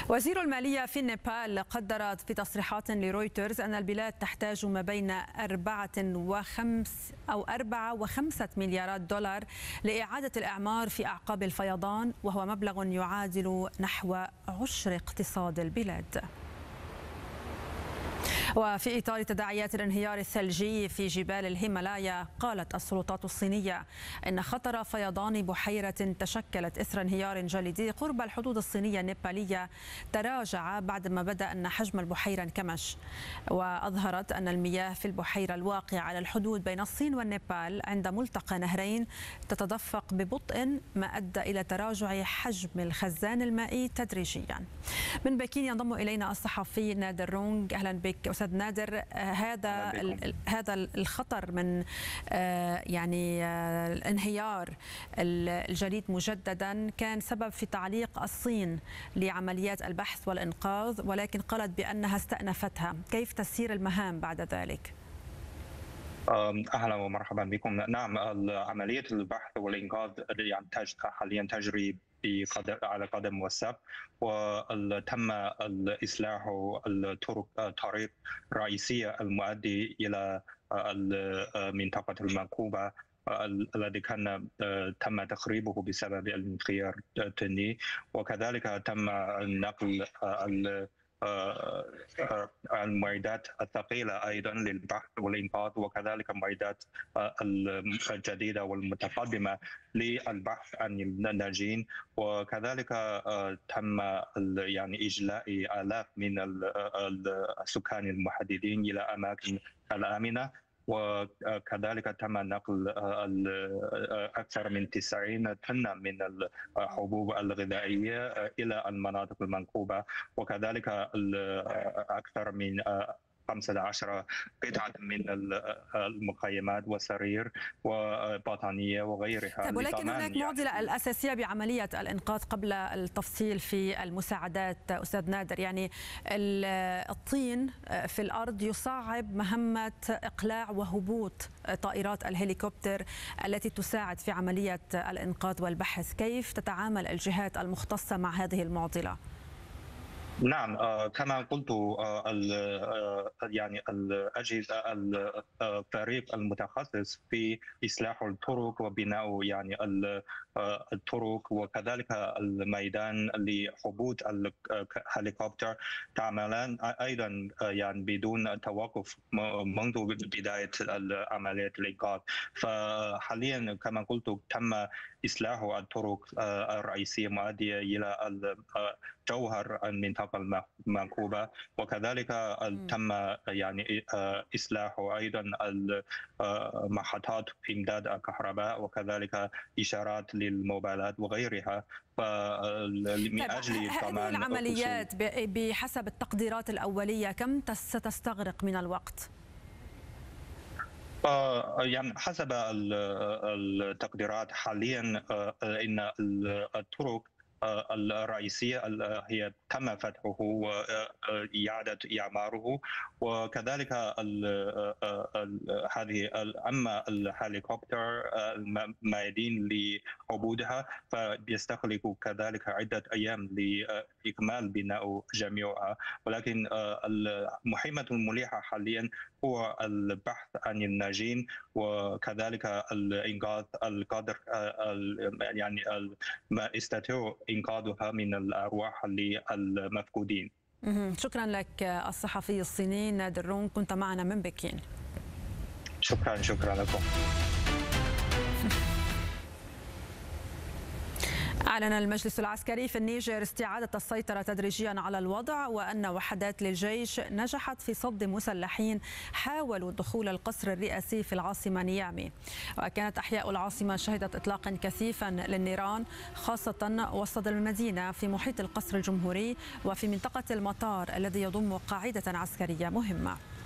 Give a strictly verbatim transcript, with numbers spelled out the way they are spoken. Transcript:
وزير المالية في نيبال قدرت في تصريحات لرويترز أن البلاد تحتاج ما بين أربعة وخمس أو أربعة وخمسة مليارات دولار لإعادة الإعمار في أعقاب الفيضان، وهو مبلغ يعادل نحو عشر اقتصاد البلاد. وفي إطار تداعيات الانهيار الثلجي في جبال الهيمالايا، قالت السلطات الصينية إن خطر فيضان بحيرة تشكلت إثر انهيار جليدي قرب الحدود الصينية النيبالية تراجع بعدما بدأ أن حجم البحيرة انكمش. وأظهرت أن المياه في البحيرة الواقعة على الحدود بين الصين والنيبال عند ملتقى نهرين تتدفق ببطء، ما أدى إلى تراجع حجم الخزان المائي تدريجيا. من بكين ينضم إلينا الصحفي نادر رونغ. أهلا بك أستاذ نادر. هذا هذا الخطر من يعني الانهيار الجليد مجددا كان سبب في تعليق الصين لعمليات البحث والإنقاذ، ولكن قالت بأنها استأنفتها. كيف تسير المهام بعد ذلك؟ اهلا ومرحبا بكم. نعم، عمليه البحث والانقاذ يعني حاليا تجري على قدم وساق، وتم اصلاح الطرق الطريق الرئيسيه المؤدي الى منطقه المنكوبه الذي كان تم تخريبه بسبب الانهيار التني، وكذلك تم نقل المعدات الثقيلة أيضا للبحث والإنقاذ، وكذلك المعدات الجديدة والمتقدمة للبحث عن الناجين، وكذلك تم يعني إجلاء آلاف من السكان المحددين إلى أماكن الآمنة، وكذلك تم نقل أكثر من تسعين طن من الحبوب الغذائية إلى المناطق المنكوبة، وكذلك أكثر من خمسة عشر قطعة من المخيمات وسرير وبطانية وغيرها. طيب، ولكن هناك معضلة الأساسية بعملية الإنقاذ قبل التفصيل في المساعدات أستاذ نادر. يعني الطين في الأرض يصعب مهمة إقلاع وهبوط طائرات الهليكوبتر التي تساعد في عملية الإنقاذ والبحث. كيف تتعامل الجهات المختصة مع هذه المعضلة؟ نعم، كما قلت يعني الأجهزة الفريق المتخصص في إصلاح الطرق وبناء يعني الطرق، وكذلك الميدان لهبوط الهليكوبتر تعملان أيضا يعني بدون توقف منذ بداية عملية الإنقاذ. فحاليا كما قلت تم إصلاح الطرق الرئيسية المؤدية إلى جوهر المنطقة المنكوبة، وكذلك تم يعني إصلاح أيضا محطات إمداد الكهرباء، وكذلك إشارات للموبايلات وغيرها. فمن أجل هذه العمليات بحسب التقديرات الأولية كم ستستغرق من الوقت؟ يعني حسب التقديرات حاليا إن الطرق الرئيسية هي تم فتحه وإعادة إعماره، وكذلك هذه أما الهليكوبتر المائدين لعبودها فبيستغرق كذلك عدة أيام لإكمال بناء جميعها. ولكن المهمة الملحة حاليا هو البحث عن الناجين، وكذلك الإنقاذ القدر يعني ما يستطيع إنقاذها من الأرواح للمفقودين. شكرا لك الصحفي الصيني نادر رونغ، كنت معنا من بكين. شكرا شكرا لكم. أعلن المجلس العسكري في النيجر استعادة السيطرة تدريجيا على الوضع، وأن وحدات للجيش نجحت في صد مسلحين حاولوا دخول القصر الرئاسي في العاصمة نيامي. وكانت أحياء العاصمة شهدت إطلاقا كثيفا للنيران، خاصة وسط المدينة في محيط القصر الجمهوري وفي منطقة المطار الذي يضم قاعدة عسكرية مهمة.